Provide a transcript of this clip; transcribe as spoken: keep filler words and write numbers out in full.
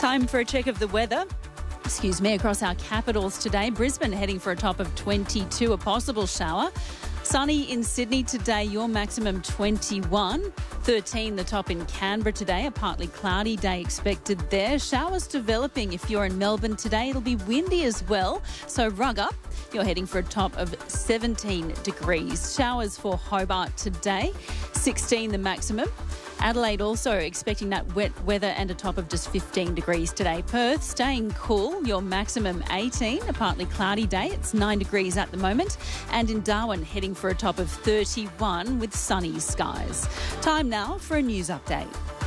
Time for a check of the weather. Excuse me, across our capitals today. Brisbane heading for a top of twenty-two, a possible shower. Sunny in Sydney today, your maximum twenty-one. thirteen the top in Canberra today, a partly cloudy day expected there. Showers developing if you're in Melbourne today. It'll be windy as well, so rug up. You're heading for a top of seventeen degrees. Showers for Hobart today, sixteen the maximum. Adelaide also expecting that wet weather and a top of just fifteen degrees today. Perth staying cool, your maximum eighteen, a partly cloudy day. It's nine degrees at the moment. And in Darwin heading for a top of thirty-one with sunny skies. Time now for a news update.